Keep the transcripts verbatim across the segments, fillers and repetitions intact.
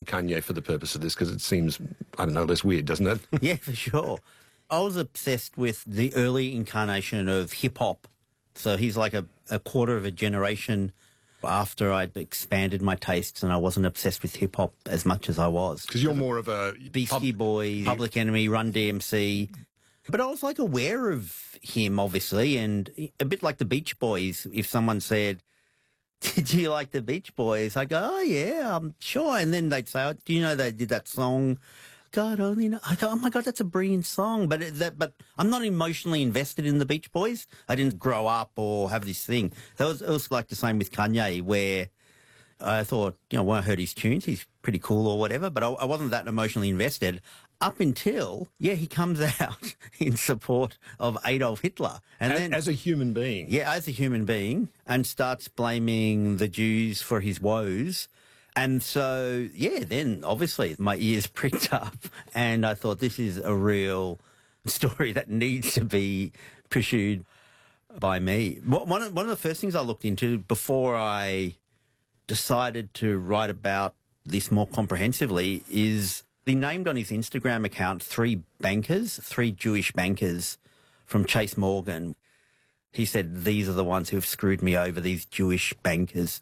Kanye for the purpose of this? Because it seems, I don't know, less weird, doesn't it? Yeah, for sure. I was obsessed with the early incarnation of hip-hop. So he's like a, a quarter of a generation after I'd expanded my tastes and I wasn't obsessed with hip-hop as much as I was. Because you're more of a... Beastie pub- Boys, Public Enemy, Run D M C. But I was like aware of him, obviously, and a bit like the Beach Boys. If someone said, "Did you like the Beach Boys?" I go, "Oh yeah, I'm sure." And then they'd say, "Oh, do you know they did that song? God only know." I go, "Oh my God, that's a brilliant song." But it- that, but I'm not emotionally invested in the Beach Boys. I didn't grow up or have this thing. That was it was like the same with Kanye, where I thought, you know, when I heard his tunes, he's pretty cool or whatever, but I, I wasn't that emotionally invested up until, yeah, he comes out in support of Adolf Hitler. And as, then, as a human being. yeah, as a human being, and starts blaming the Jews for his woes. And so, yeah, then obviously my ears pricked up and I thought this is a real story that needs to be pursued by me. One of, one of the first things I looked into before I decided to write about this more comprehensively is he named on his Instagram account three bankers, three Jewish bankers from Chase Morgan. He said, "These are the ones who've screwed me over, these Jewish bankers."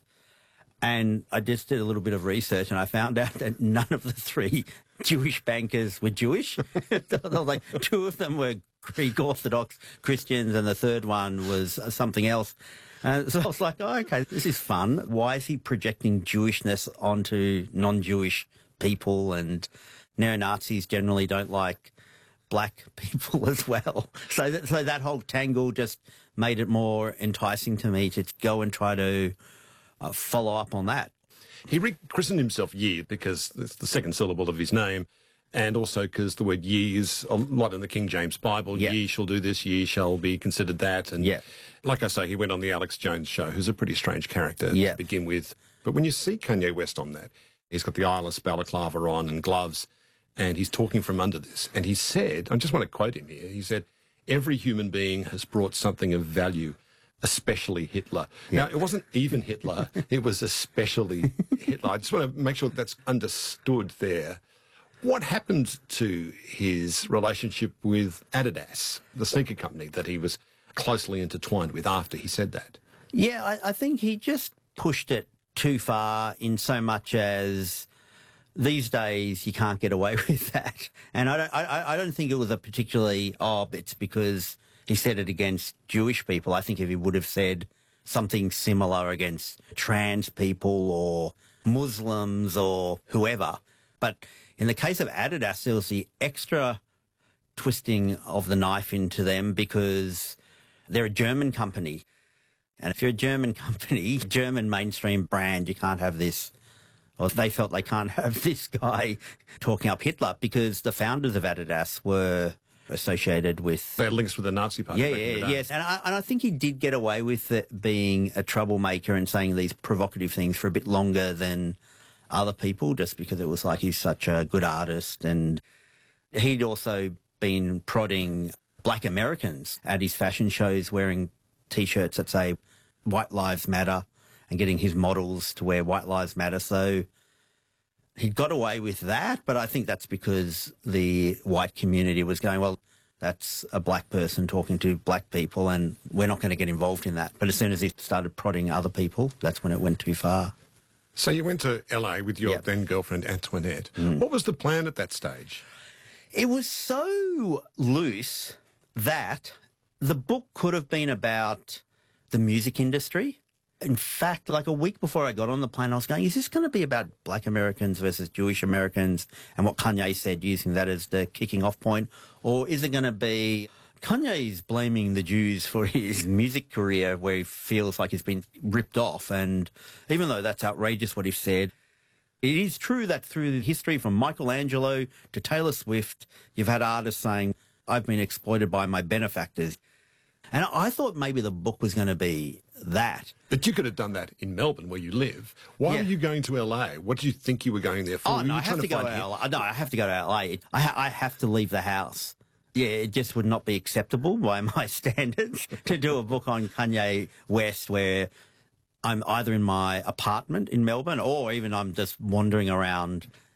And I just did a little bit of research and I found out that none of the three Jewish bankers were Jewish. Like two of them were Greek Orthodox Christians and the third one was something else. Uh, so I was like, oh, okay, this is fun. Why is he projecting Jewishness onto non-Jewish people? And neo-Nazis generally don't like black people as well. So that, so that whole tangle just made it more enticing to me to go and try to uh, follow up on that. He rechristened himself Ye because it's the second syllable of his name, and also because the word ye is a lot in the King James Bible. Yeah. Ye shall do this, ye shall be considered that. And Yeah. like I say, he went on the Alex Jones show, who's a pretty strange character Yeah. to begin with. But when you see Kanye West on that, he's got the eyeless balaclava on and gloves, and he's talking from under this. And he said, I just want to quote him here, he said, "Every human being has brought something of value, especially Hitler." Yeah. Now, it wasn't even Hitler, it was especially Hitler. I just want to make sure that's understood there. What happened to his relationship with Adidas, the sneaker company that he was closely intertwined with after he said that? Yeah, I, I think he just pushed it too far in so much as these days you can't get away with that. And I don't, I, I don't think it was a particularly, oh, it's because he said it against Jewish people. I think if he would have said something similar against trans people or Muslims or whoever. But in the case of Adidas, there was the extra twisting of the knife into them because they're a German company. And if you're a German company, German mainstream brand, you can't have this. Or they felt they can't have this guy talking up Hitler because the founders of Adidas were associated with... They had links with the Nazi Party. Yeah, back in the yeah, day. yes. And I, and I think he did get away with it being a troublemaker and saying these provocative things for a bit longer than other people, just because it was like he's such a good artist. And he'd also been prodding black Americans at his fashion shows wearing T-shirts that say White Lives Matter and getting his models to wear White Lives Matter. So he got away with that, but I think that's because the white community was going, well, that's a black person talking to black people and we're not going to get involved in that. But as soon as he started prodding other people, that's when it went too far. So you went to L A with your Yep. then girlfriend Antoinette. Mm. What was the plan at that stage? It was so loose that the book could have been about the music industry. In fact, like a week before I got on the plane, I was going, is this going to be about black Americans versus Jewish Americans and what Kanye said, using that as the kicking off point? Or is it going to be Kanye's blaming the Jews for his music career where he feels like he's been ripped off? And even though that's outrageous what he said, it is true that through history from Michelangelo to Taylor Swift, you've had artists saying, I've been exploited by my benefactors. And I thought maybe the book was going to be that. But you could have done that in Melbourne, where you live. Why Yeah. were you going to L A? What do you think you were going there for? Oh, Were no, you I trying have to go to find L A. No, I have to go to L A. I, ha- I have to leave the house. Yeah, it just would not be acceptable by my standards to do a book on Kanye West where I'm either in my apartment in Melbourne or even I'm just wandering around